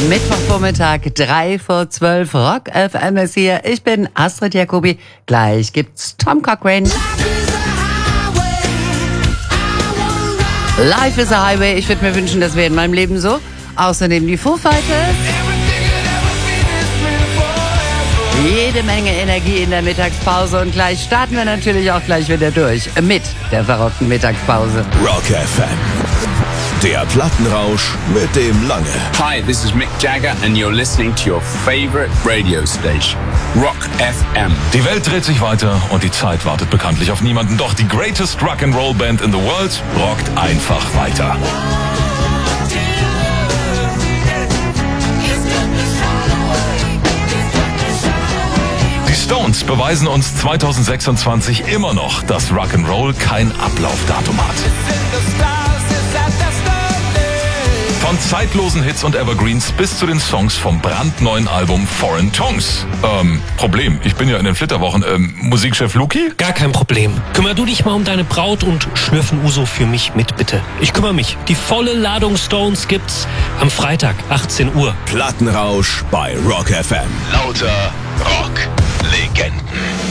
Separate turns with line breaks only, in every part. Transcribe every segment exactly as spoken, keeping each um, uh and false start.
Mittwochvormittag, drei vor zwölf, Rock F M ist hier. Ich bin Astrid Jacobi. Gleich gibt's Tom Cochrane. Life is a Highway. Ich würde mir wünschen, das wäre in meinem Leben so. Außerdem die Foo Fighters. Jede Menge Energie in der Mittagspause und gleich starten wir natürlich auch gleich wieder durch mit der verrückten Mittagspause.
Rock F M, der Plattenrausch mit dem Lange.
Hi, this is Mick Jagger and you're listening to your favorite radio station, Rock F M.
Die Welt dreht sich weiter und die Zeit wartet bekanntlich auf niemanden. Doch die greatest Rock'n'Roll Band in the world rockt einfach weiter. Die Stones beweisen uns zweitausendsechsundzwanzig immer noch, dass Rock'n'Roll kein Ablaufdatum hat. Von zeitlosen Hits und Evergreens bis zu den Songs vom brandneuen Album Foreign Tongues. Ähm, Problem, ich bin ja in den Flitterwochen. Ähm, Musikchef Luki?
Gar kein Problem. Kümmer du dich mal um deine Braut und schlürfen Uso für mich mit, bitte. Ich kümmere mich. Die volle Ladung Stones gibt's am Freitag, achtzehn Uhr.
Plattenrausch bei Rock F M.
Lauter Rock-Legenden.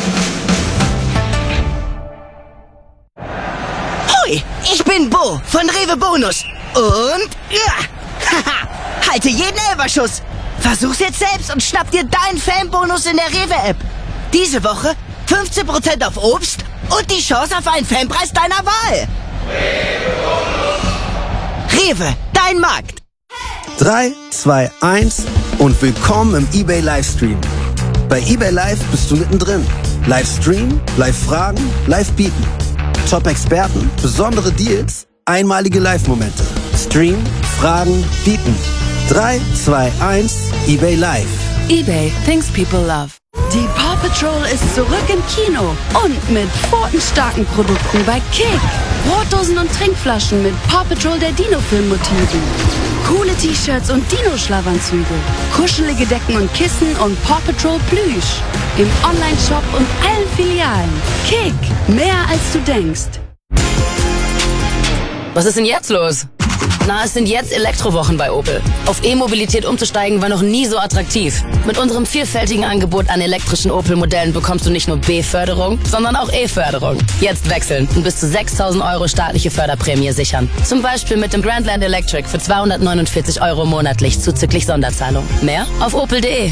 Hoi, ich bin Bo von Rewe Bonus. Und, ja, haha, halte jeden Elberschuss. Versuch's jetzt selbst und schnapp dir deinen Fanbonus in der Rewe-App. Diese Woche fünfzehn Prozent auf Obst und die Chance auf einen Fanpreis deiner Wahl. Rewe, dein Markt.
drei, zwei, eins und willkommen im eBay Livestream. Bei eBay Live bist du mittendrin. Livestream, Live-Fragen, Live-Bieten. Top-Experten, besondere Deals, einmalige Live-Momente. Stream, Fragen, Bieten. drei, zwei, eins, eBay Live.
eBay, things people love. Die Paw Patrol ist zurück im Kino und mit pfotenstarken Produkten bei Kick. Brotdosen und Trinkflaschen mit Paw Patrol der Dino-Film-Motiven. Coole T-Shirts und Dino-Schlafanzüge. Kuschelige Decken und Kissen und Paw Patrol Plüsch. Im Online-Shop und allen Filialen. Kick, mehr als du denkst.
Was ist denn jetzt los? Na, es sind jetzt Elektrowochen bei Opel. Auf E-Mobilität umzusteigen war noch nie so attraktiv. Mit unserem vielfältigen Angebot an elektrischen Opel-Modellen bekommst du nicht nur B-Förderung, sondern auch E-Förderung. Jetzt wechseln und bis zu sechstausend Euro staatliche Förderprämie sichern. Zum Beispiel mit dem Grandland Electric für zweihundertneunundvierzig Euro monatlich zuzüglich Sonderzahlung. Mehr auf opel punkt de.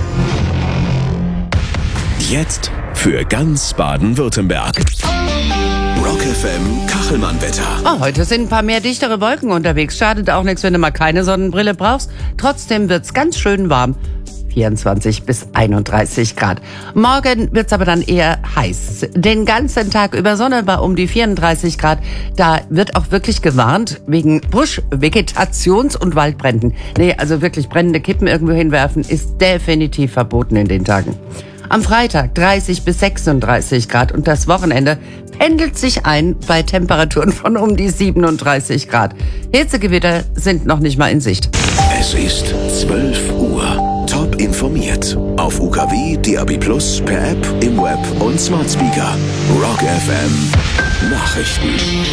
Jetzt für ganz Baden-Württemberg. Rock F M Kachelmann-Wetter.
Oh, heute sind ein paar mehr dichtere Wolken unterwegs. Schadet auch nichts, wenn du mal keine Sonnenbrille brauchst. Trotzdem wird's ganz schön warm. vierundzwanzig bis einunddreißig Grad. Morgen wird's aber dann eher heiß. Den ganzen Tag über Sonne bei um die vierunddreißig Grad. Da wird auch wirklich gewarnt wegen Busch-, Vegetations- und Waldbränden. Nee, also wirklich brennende Kippen irgendwo hinwerfen ist definitiv verboten in den Tagen. Am Freitag dreißig bis sechsunddreißig Grad und das Wochenende pendelt sich ein bei Temperaturen von um die siebenunddreißig Grad. Hitzegewitter sind noch nicht mal in Sicht.
Es ist zwölf Uhr. Top informiert. Auf U K W, D A B Plus, per App, im Web und Smart Speaker. Rock F M Nachrichten.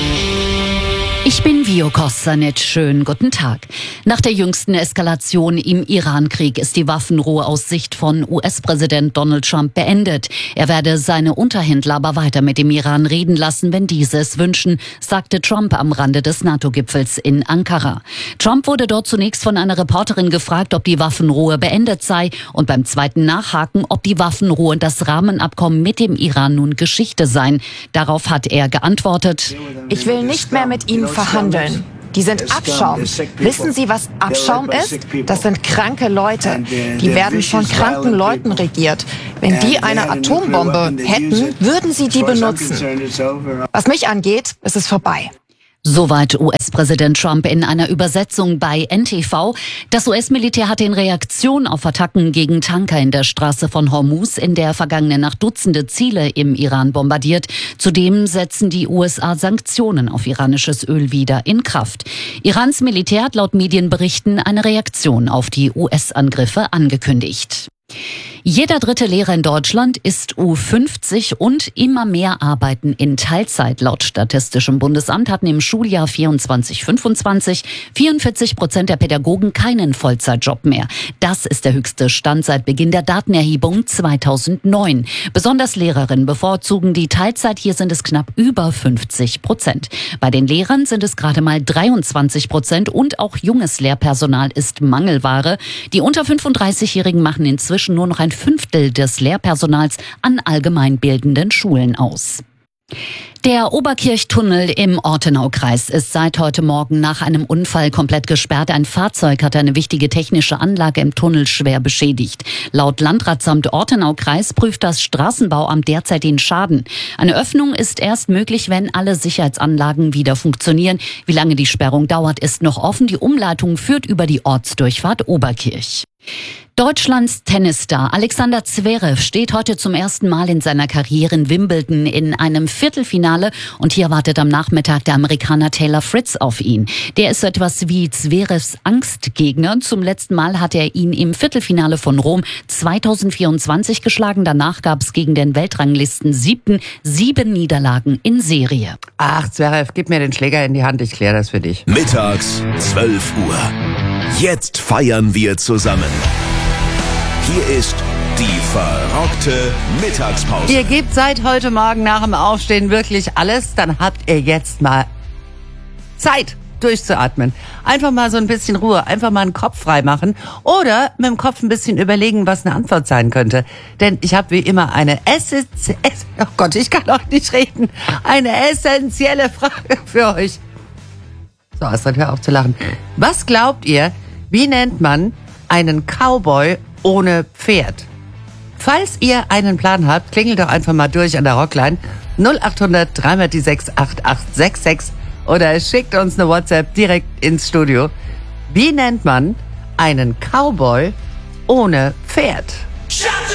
Ich bin Vio Kostanic. Schönen guten Tag. Nach der jüngsten Eskalation im Iran-Krieg ist die Waffenruhe aus Sicht von U S-Präsident Donald Trump beendet. Er werde seine Unterhändler aber weiter mit dem Iran reden lassen, wenn diese es wünschen, sagte Trump am Rande des NATO-Gipfels in Ankara. Trump wurde dort zunächst von einer Reporterin gefragt, ob die Waffenruhe beendet sei und beim zweiten Nachhaken, ob die Waffenruhe und das Rahmenabkommen mit dem Iran nun Geschichte seien. Darauf hat er geantwortet:
Ich will nicht mehr mit Ihnen verhandeln. Die sind Abschaum. Wissen Sie, was Abschaum ist? Das sind kranke Leute. Die werden von kranken Leuten regiert. Wenn die eine Atombombe hätten, würden sie die benutzen. Was mich angeht, ist es vorbei.
Soweit U S-Präsident Trump in einer Übersetzung bei N T V. Das U S-Militär hatte in Reaktion auf Attacken gegen Tanker in der Straße von Hormuz in der vergangenen Nacht Dutzende Ziele im Iran bombardiert. Zudem setzen die U S A Sanktionen auf iranisches Öl wieder in Kraft. Irans Militär hat laut Medienberichten eine Reaktion auf die U S-Angriffe angekündigt. Jeder dritte Lehrer in Deutschland ist U fünfzig und immer mehr arbeiten in Teilzeit. Laut Statistischem Bundesamt hatten im Schuljahr vierundzwanzig fünfundzwanzig vierundvierzig Prozent der Pädagogen keinen Vollzeitjob mehr. Das ist der höchste Stand seit Beginn der Datenerhebung zweitausendneun. Besonders Lehrerinnen bevorzugen die Teilzeit. Hier sind es knapp über fünfzig Prozent. Bei den Lehrern sind es gerade mal dreiundzwanzig Prozent und auch junges Lehrpersonal ist Mangelware. Die unter fünfunddreißigjährigen machen inzwischen nur noch ein Fünftel des Lehrpersonals an allgemeinbildenden Schulen aus. Der Oberkirchtunnel im Ortenaukreis ist seit heute Morgen nach einem Unfall komplett gesperrt. Ein Fahrzeug hat eine wichtige technische Anlage im Tunnel schwer beschädigt. Laut Landratsamt Ortenaukreis prüft das Straßenbauamt derzeit den Schaden. Eine Öffnung ist erst möglich, wenn alle Sicherheitsanlagen wieder funktionieren. Wie lange die Sperrung dauert, ist noch offen. Die Umleitung führt über die Ortsdurchfahrt Oberkirch. Deutschlands Tennisstar Alexander Zverev steht heute zum ersten Mal in seiner Karriere in Wimbledon in einem Viertelfinale und hier wartet am Nachmittag der Amerikaner Taylor Fritz auf ihn. Der ist so etwas wie Zverevs Angstgegner. Zum letzten Mal hat er ihn im Viertelfinale von Rom zweitausendvierundzwanzig geschlagen. Danach gab es gegen den Weltranglisten siebten sieben Niederlagen in Serie.
Ach, Zverev, gib mir den Schläger in die Hand, ich kläre das für dich.
Mittags zwölf Uhr. Jetzt feiern wir zusammen. Hier ist die verrockte Mittagspause.
Ihr gebt seit heute Morgen nach dem Aufstehen wirklich alles, dann habt ihr jetzt mal Zeit durchzuatmen. Einfach mal so ein bisschen Ruhe, einfach mal einen Kopf frei machen oder mit dem Kopf ein bisschen überlegen, was eine Antwort sein könnte. Denn ich habe wie immer eine essenzielle, oh Gott, ich kann auch nicht reden, eine essentielle Frage für euch. So, Astrid, hör auf zu lachen. Was glaubt ihr, wie nennt man einen Cowboy ohne Pferd? Falls ihr einen Plan habt, klingelt doch einfach mal durch an der Rockline null achthundert drei die sechs acht acht sechs sechs oder schickt uns eine WhatsApp direkt ins Studio. Wie nennt man einen Cowboy ohne Pferd?